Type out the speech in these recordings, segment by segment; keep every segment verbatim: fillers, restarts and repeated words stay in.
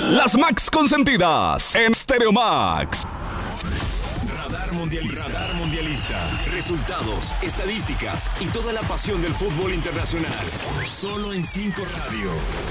Las Max consentidas en Stereo Max. Radar Mundialista. Radar Mundialista. Resultados, estadísticas y toda la pasión del fútbol internacional. Solo en cinco Radio.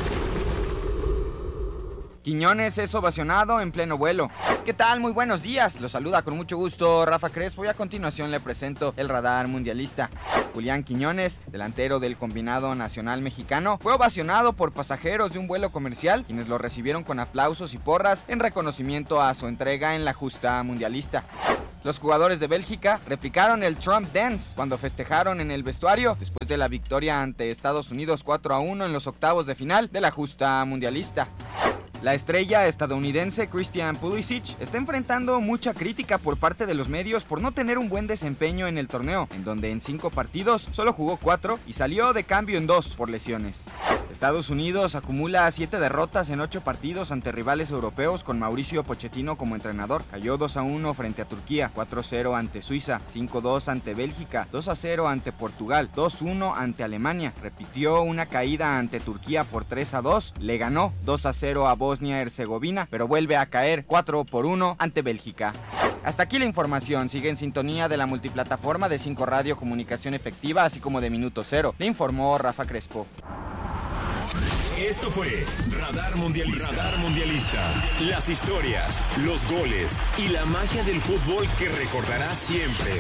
Quiñones es ovacionado en pleno vuelo. ¿Qué tal? Muy buenos días. Los saluda con mucho gusto Rafa Crespo y a continuación le presento el radar mundialista. Julián Quiñones, delantero del combinado nacional mexicano, fue ovacionado por pasajeros de un vuelo comercial, quienes lo recibieron con aplausos y porras en reconocimiento a su entrega en la justa mundialista. Los jugadores de Bélgica replicaron el Trump Dance cuando festejaron en el vestuario después de la victoria ante Estados Unidos cuatro a uno en los octavos de final de la justa mundialista. La estrella estadounidense Christian Pulisic está enfrentando mucha crítica por parte de los medios por no tener un buen desempeño en el torneo, en donde en cinco partidos solo jugó cuatro y salió de cambio en dos por lesiones. Estados Unidos acumula siete derrotas en ocho partidos ante rivales europeos con Mauricio Pochettino como entrenador. Cayó dos a uno frente a Turquía, cuatro a cero ante Suiza, cinco a dos ante Bélgica, dos a cero ante Portugal, dos a uno ante Alemania. Repitió una caída ante Turquía por tres a dos, le ganó dos a cero a Bosnia-Herzegovina, pero vuelve a caer cuatro por uno ante Bélgica. Hasta aquí la información. Sigue en sintonía de la multiplataforma de cinco Radio Comunicación Efectiva, así como de Minuto Cero. Le informó Rafa Crespo. Esto fue Radar Mundialista. Radar Mundialista. Las historias, los goles y la magia del fútbol que recordarás siempre.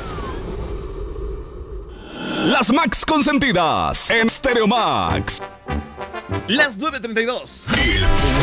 Las Max consentidas en Stereo Max. Las nueve treinta y dos.